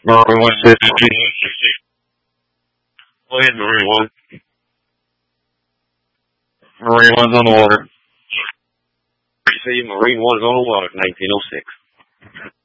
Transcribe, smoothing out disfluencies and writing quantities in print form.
Marine 160. Go ahead, Marine 1. Marine 1's on the water. See, Marine 1's on the water, 1906.